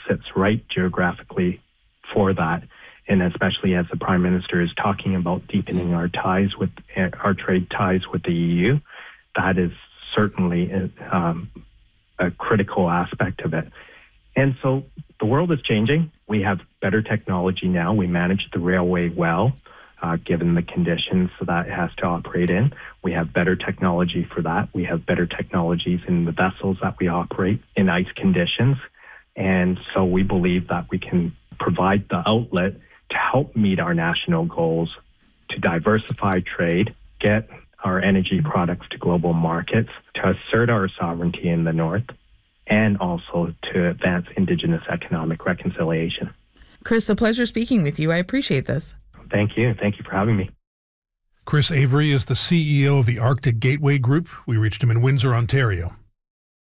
sits right geographically for that. And especially as the Prime Minister is talking about deepening our trade ties with the EU, that is certainly a critical aspect of it. And so the world is changing. We have better technology now. We manage the railway well, given the conditions that it has to operate in. We have better technology for that. We have better technologies in the vessels that we operate in ice conditions. And so we believe that we can provide the outlet to help meet our national goals, to diversify trade, get our energy products to global markets, to assert our sovereignty in the North, and also to advance Indigenous economic reconciliation. Chris, a pleasure speaking with you. I appreciate this. Thank you. Thank you for having me. Chris Avery is the CEO of the Arctic Gateway Group. We reached him in Windsor, Ontario.